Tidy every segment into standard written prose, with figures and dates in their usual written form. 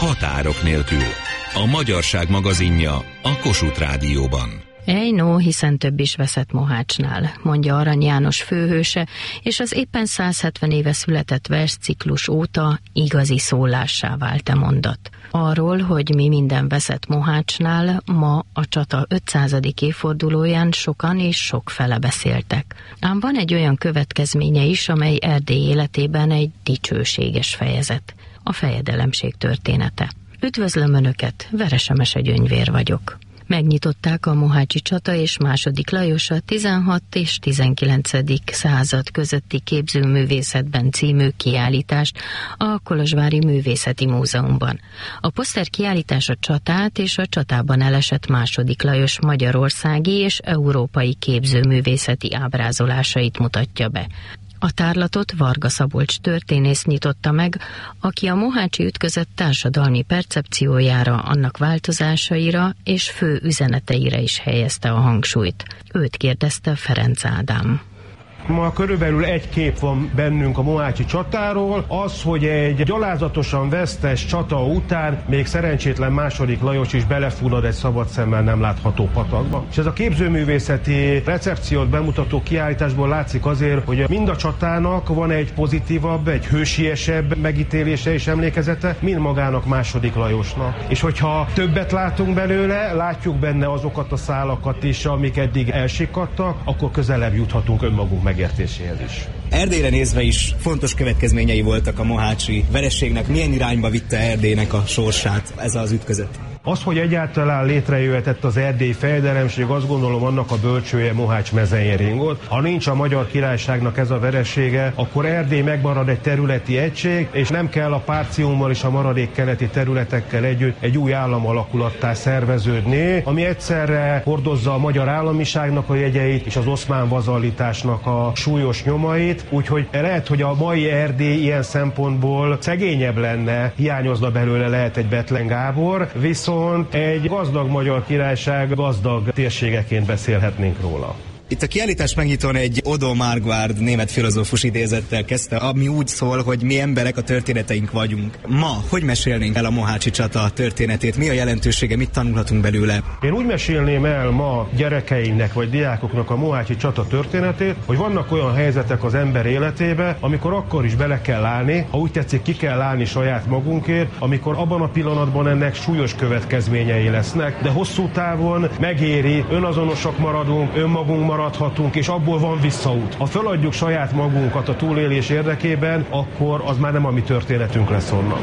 Határok nélkül. A Magyarság magazinja a Kossuth Rádióban. No, hiszen több is veszett Mohácsnál, mondja Arany János főhőse, és az éppen 170 éve született versciklus óta igazi szólássá vált mondat. Arról, hogy mi minden veszett Mohácsnál, ma a csata 500. évfordulóján sokan és sokfele beszéltek. Ám van egy olyan következménye is, amely Erdély életében egy dicsőséges fejezet. A fejedelemség története. Üdvözlöm Önöket, Veresemese Gyöngyvér vagyok. Megnyitották a mohácsi csata és II. Lajos a 16 és 19. század közötti képzőművészetben című kiállítást a Kolozsvári Művészeti Múzeumban. A poszter kiállítás a csatát és a csatában elesett II. Lajos magyarországi és európai képzőművészeti ábrázolásait mutatja be. A tárlatot Varga Szabolcs történész nyitotta meg, aki a mohácsi ütközet társadalmi percepciójára, annak változásaira és fő üzeneteire is helyezte a hangsúlyt. Őt kérdezte Ferenc Ádám. Ma körülbelül egy kép van bennünk a mohácsi csatáról, az, hogy egy gyalázatosan vesztes csata után még szerencsétlen II. Lajos is belefúrad egy szabad szemmel nem látható patakba. És ez a képzőművészeti recepciót bemutató kiállításból látszik azért, hogy mind a csatának van egy pozitívabb, egy hősiesebb megítélése és emlékezete, mint magának II. Lajosnak. És hogyha többet látunk belőle, látjuk benne azokat a szálakat is, amik eddig elsikadtak, akkor közelebb juthatunk önmagunk megértéséhez is. Erdélyre nézve is fontos következményei voltak a mohácsi vereségnek. Milyen irányba vitte Erdélynek a sorsát ez az ütközet? Az, hogy egyáltalán létrejöhetett az erdélyi fejedelemség, azt gondolom annak a bölcsője Mohács mezején volt. Ha nincs a Magyar Királyságnak ez a veresége, akkor Erdély megmarad egy területi egység, és nem kell a Partiummal és a maradék keleti területekkel együtt egy új államalakullattá szerveződni, ami egyszerre hordozza a magyar államiságnak a jegyeit és az oszmán vazallitásnak a súlyos nyomait, úgyhogy lehet, hogy a mai Erdély ilyen szempontból szegényebb lenne, hiányozna belőle lehet egy Bethlen Gábor, viszont egy gazdag Magyar Királyság gazdag térségeként beszélhetnénk róla. Itt a kiállítás megnyitón egy Odo Marquard német filozófus idézettel kezdte, ami úgy szól, hogy mi emberek a történeteink vagyunk. Ma hogy mesélnénk el a mohácsi csata történetét? Mi a jelentősége? Mit tanulhatunk belőle? Én úgy mesélném el ma gyerekeimnek vagy diákoknak a mohácsi csata történetét, hogy vannak olyan helyzetek az ember életébe, amikor akkor is bele kell állni, ha úgy tetszik, ki kell állni saját magunkért, amikor abban a pillanatban ennek súlyos következményei lesznek, de hosszú távon megéri, önazonosak maradunk, önmagunk maradhatunk, és abból van visszaút. Ha feladjuk saját magunkat a túlélés érdekében, akkor az már nem a mi történetünk lesz onnan.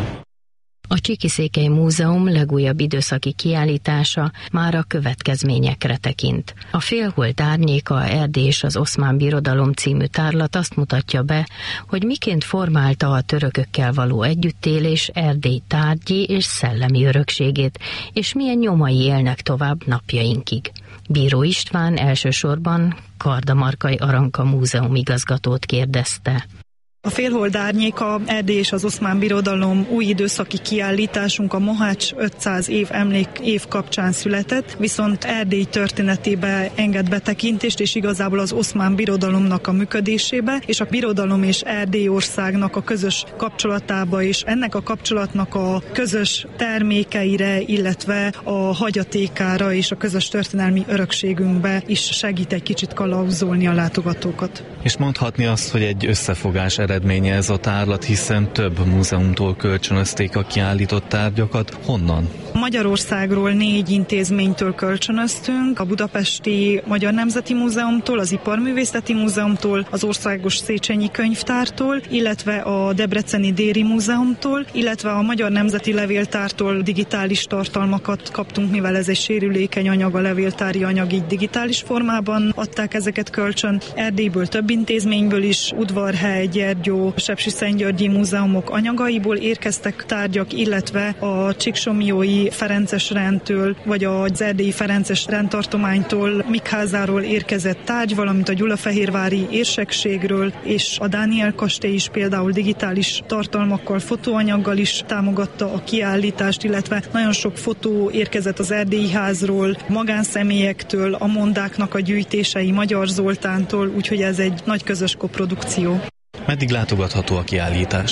A Csíki-Székely Múzeum legújabb időszaki kiállítása már a következményekre tekint. A Félhold árnyéka, Erdély és az Oszmán Birodalom című tárlat azt mutatja be, hogy miként formálta a törökökkel való együttélés Erdély tárgyi és szellemi örökségét, és milyen nyomai élnek tovább napjainkig. Bíró István elsősorban Kardamarkai Aranka múzeum igazgatót kérdezte. A Félhold árnyéka, Erdély és az Oszmán Birodalom új időszaki kiállításunk a Mohács 500 év kapcsán született, viszont Erdély történetébe enged betekintést, és igazából az Oszmán Birodalomnak a működésébe, és a birodalom és Erdély országnak a közös kapcsolatába, és ennek a kapcsolatnak a közös termékeire, illetve a hagyatékára és a közös történelmi örökségünkbe is segít egy kicsit kalauzolni a látogatókat. És mondhatni azt, hogy egy összefogás eredménye ez a tárlat, hiszen több múzeumtól kölcsönözték a kiállított tárgyakat. Honnan? Magyarországról 4 intézménytől kölcsönöztünk, a Budapesti Magyar Nemzeti Múzeumtól, az Iparművészeti Múzeumtól, az Országos Széchenyi Könyvtártól, illetve a Debreceni Déri Múzeumtól, illetve a Magyar Nemzeti Levéltártól digitális tartalmakat kaptunk, mivel ez egy sérülékeny anyag, a levéltári anyag, így digitális formában adták ezeket kölcsön. Erdélyből több intézményből is, Udvarhely, Gyergyó, Sepsiszentgyörgyi múzeumok anyagaiból érkeztek tárgyak, illetve a Csíksomlyói Ferences rendtől, vagy az erdélyi Ferences rendtartománytól, Mikházáról érkezett tárgy, valamint a Gyulafehérvári érsekségről, és a Dániel kastély is például digitális tartalmakkal, fotóanyaggal is támogatta a kiállítást, illetve nagyon sok fotó érkezett az Erdélyi Házról, magánszemélyektől, a mondáknak a gyűjtései Magyar Zoltántól, úgyhogy ez egy nagy közös koprodukció. Meddig látogatható a kiállítás?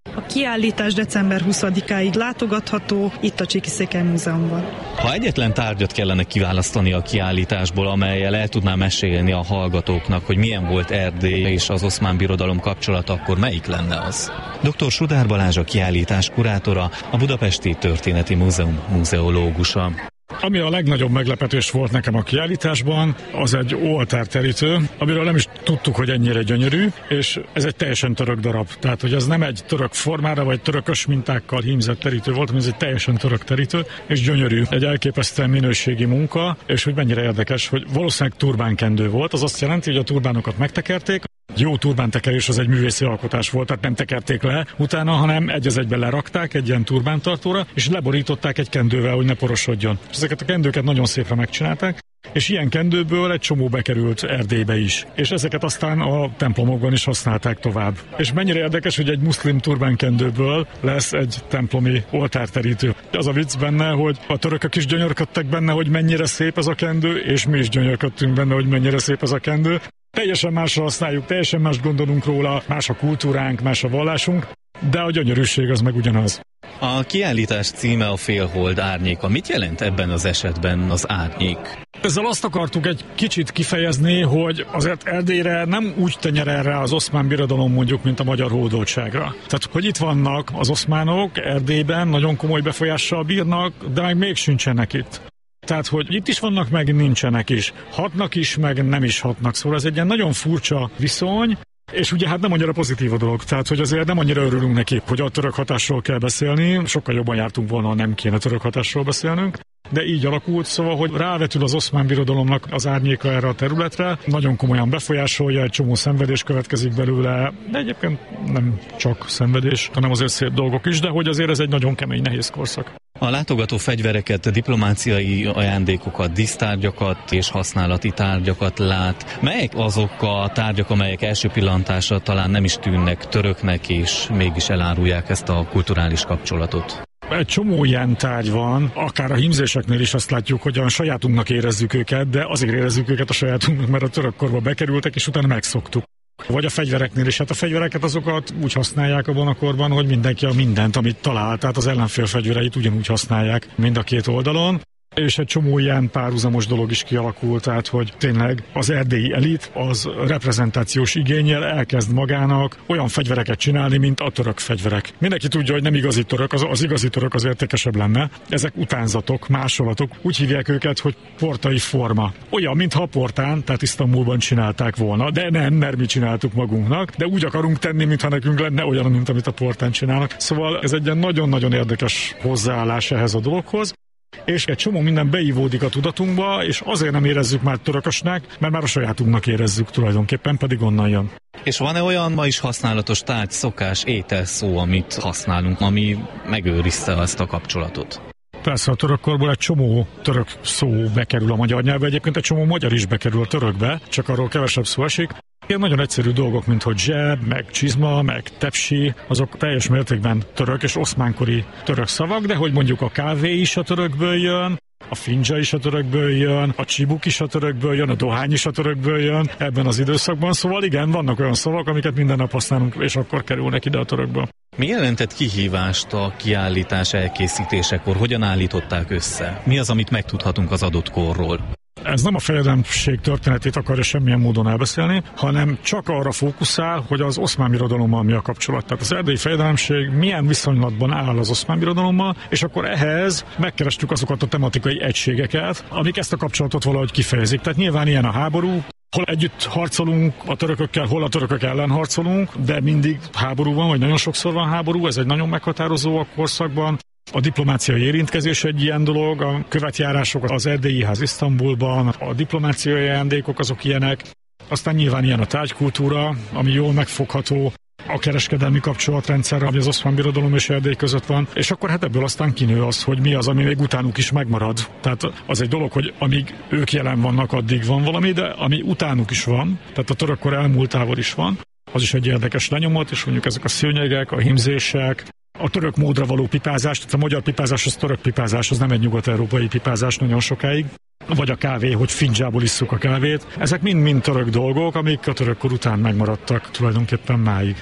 A kiállítás december 20-áig látogatható itt a Csikiszékely Múzeumban. Ha egyetlen tárgyat kellene kiválasztani a kiállításból, amellyel el tudná mesélni a hallgatóknak, hogy milyen volt Erdély és az Oszmán Birodalom kapcsolata, akkor melyik lenne az? Dr. Sudár Balázs a kiállítás kurátora, a Budapesti Történeti Múzeum muzeológusa. Ami a legnagyobb meglepetés volt nekem a kiállításban, az egy oltárterítő, amiről nem is tudtuk, hogy ennyire gyönyörű, és ez egy teljesen török darab. Tehát, hogy ez nem egy török formára, vagy törökös mintákkal hímzett terítő volt, hanem ez egy teljesen török terítő, és gyönyörű. Egy elképesztően minőségi munka, és hogy mennyire érdekes, hogy valószínűleg turbánkendő volt. Az azt jelenti, hogy a turbánokat megtekerték. Jó turbántekerés az egy művészi alkotás volt, tehát nem tekerték le utána, hanem egy az egyben lerakták egy ilyen turbántartóra, és leborították egy kendővel, hogy ne porosodjon. És ezeket a kendőket nagyon szépre megcsinálták, és ilyen kendőből egy csomó bekerült Erdélybe is. És ezeket aztán a templomokban is használták tovább. És mennyire érdekes, hogy egy muszlim turbánkendőből lesz egy templomi oltárterítő. Az a vicc benne, hogy a törökök is gyönyörködtek benne, hogy mennyire szép ez a kendő, és mi is gyönyörködtünk benne, hogy mennyire szép ez a kendő. Teljesen másra használjuk, teljesen mást gondolunk róla, más a kultúránk, más a vallásunk, de a gyönyörűség az meg ugyanaz. A kiállítás címe a Félhold árnyéka. Mit jelent ebben az esetben az árnyék? Ezzel azt akartuk egy kicsit kifejezni, hogy azért Erdélyre nem úgy tenyere rá az Oszmán Birodalom mondjuk, mint a magyar hódoltságra. Tehát, hogy itt vannak az oszmánok Erdélyben, nagyon komoly befolyással bírnak, de meg még sincsenek itt. Tehát, hogy itt is vannak, meg nincsenek is. Hatnak is, meg nem is hatnak. Szóval ez egy ilyen nagyon furcsa viszony, és ugye hát nem annyira pozitív a dolog. Tehát, hogy azért nem annyira örülünk neki, hogy a török hatásról kell beszélni. Sokkal jobban jártunk volna, ha nem kéne török hatásról beszélnünk. De így alakult, szóval, hogy rávetül az Oszmán Birodalomnak az árnyéka erre a területre, nagyon komolyan befolyásolja, egy csomó szenvedés következik belőle, de egyébként nem csak szenvedés, hanem azért szép dolgok is, de hogy azért ez egy nagyon kemény, nehéz korszak. A látogató fegyvereket, diplomáciai ajándékokat, dísztárgyakat és használati tárgyakat lát. Melyek azok a tárgyak, amelyek első pillantásra talán nem is tűnnek töröknek, és mégis elárulják ezt a kulturális kapcsolatot? Egy csomó ilyen tárgy van, akár a hímzéseknél is azt látjuk, hogy a sajátunknak érezzük őket, de azért érezzük őket a sajátunknak, mert a török korba bekerültek, és utána megszoktuk. Vagy a fegyvereknél is. Hát a fegyvereket azokat úgy használják abban a korban, hogy mindenki a mindent, amit talál, tehát az ellenfél fegyvereit ugyanúgy használják mind a két oldalon. És egy csomó ilyen párhuzamos dolog is kialakult, tehát hogy tényleg az erdélyi elit az reprezentációs igénnyel elkezd magának olyan fegyvereket csinálni, mint a török fegyverek. Mindenki tudja, hogy nem igazi török, az igazi török az értékesebb lenne. Ezek utánzatok, másolatok. Úgy hívják őket, hogy portai forma. Olyan, mintha a portán, tehát Isztambulban csinálták volna, de nem, mert mi csináltuk magunknak, de úgy akarunk tenni, mintha nekünk lenne olyan, mint amit a portán csinálnak. Szóval ez egy ilyen nagyon-nagyon érdekes hozzáállás ehhez a dologhoz. És egy csomó minden beívódik a tudatunkba, és azért nem érezzük már törökösnek, mert már a sajátunknak érezzük tulajdonképpen, pedig onnan jön. És van-e olyan ma is használatos tárgy, szokás, ételszó, amit használunk, ami megőrizte ezt a kapcsolatot? Persze a török korból egy csomó török szó bekerül a magyar nyelvbe, egyébként egy csomó magyar is bekerül a törökbe, csak arról kevesebb szó esik. Ilyen nagyon egyszerű dolgok, mint hogy zseb, meg csizma, meg tepsi, azok teljes mértékben török és oszmánkori török szavak, de hogy mondjuk a kávé is a törökből jön, a findzsa is a törökből jön, a csibuk is a törökből jön, a dohány is a törökből jön ebben az időszakban. Szóval igen, vannak olyan szavak, amiket minden nap használunk, és akkor kerülnek ide a törökből. Mi jelentett kihívást a kiállítás elkészítésekor? Hogyan állították össze? Mi az, amit megtudhatunk az adott korról? Ez nem a fejedelemség történetét akarja semmilyen módon elbeszélni, hanem csak arra fókuszál, hogy az Oszmán Birodalommal mi a kapcsolat. Tehát az erdélyi fejedelemség milyen viszonylatban áll az Oszmán Birodalommal, és akkor ehhez megkerestük azokat a tematikai egységeket, amik ezt a kapcsolatot valahogy kifejezik. Tehát nyilván ilyen a háború, hol együtt harcolunk a törökökkel, hol a törökök ellen harcolunk, de mindig háború van, vagy nagyon sokszor van háború, ez egy nagyon meghatározó a korszakban. A diplomáciai érintkezés egy ilyen dolog, a követjárások az erdélyi ház Isztambulban, a diplomáciai ajándékok azok ilyenek, aztán nyilván ilyen a tárgykultúra, ami jól megfogható, a kereskedelmi kapcsolatrendszer, ami az Oszmán Birodalom és Erdély között van, és akkor hát ebből aztán kinő az, hogy mi az, ami még utánuk is megmarad. Tehát az egy dolog, hogy amíg ők jelen vannak, addig van valami, de ami utánuk is van, tehát a török kor elmúltával is van, az is egy érdekes lenyomat, és mondjuk ezek a szőnyegek, a hímzések, a török módra való pipázás, tehát a magyar pipázás az török pipázás, az nem egy nyugat-európai pipázás nagyon sokáig, vagy a kávé, hogy findzsából isszuk a kávét. Ezek mind-mind török dolgok, amik a török kor után megmaradtak tulajdonképpen máig.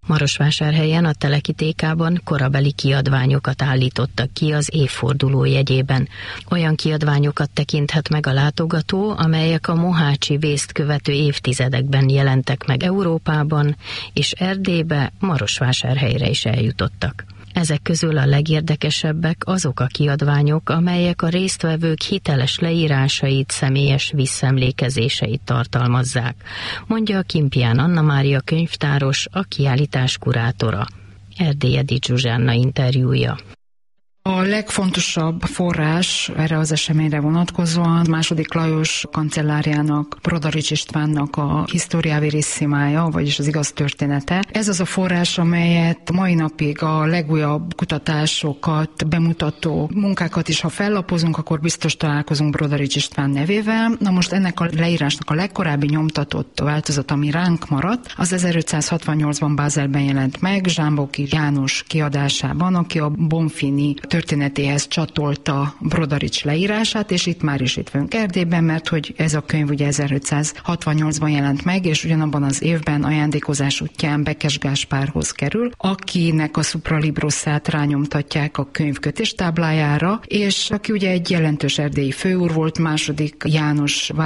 Marosvásárhelyen a Telekitékában korabeli kiadványokat állítottak ki az évforduló jegyében. Olyan kiadványokat tekinthet meg a látogató, amelyek a mohácsi vészt követő évtizedekben jelentek meg Európában, és Erdélybe, Marosvásárhelyre is eljutottak. Ezek közül a legérdekesebbek azok a kiadványok, amelyek a résztvevők hiteles leírásait, személyes visszaemlékezéseit tartalmazzák, mondja a Kimpián Anna Mária könyvtáros, a kiállítás kurátora. Erdély Edith Zsuzsánna interjúja. A legfontosabb forrás erre az eseményre vonatkozóan második Lajos kancellárjának, Brodarics Istvánnak a Historia Verissimája, vagyis az igaz története. Ez az a forrás, amelyet mai napig a legújabb kutatásokat bemutató munkákat is, ha fellapozunk, akkor biztos találkozunk Brodarics István nevével. Na most ennek a leírásnak a legkorábbi nyomtatott változat, ami ránk maradt, az 1568-ban Bázelben jelent meg, Zsámboki János kiadásában, aki a Bonfini történetéhez csatolta Brodarics leírását, és itt vagyunk Erdélyben, mert hogy ez a könyv ugye 1568-ban jelent meg, és ugyanabban az évben ajándékozás útján Bekes Gáspárhoz kerül, akinek a Supralibroszát rányomtatják a könyv kötéstáblájára, és aki ugye egy jelentős erdélyi főúr volt, második János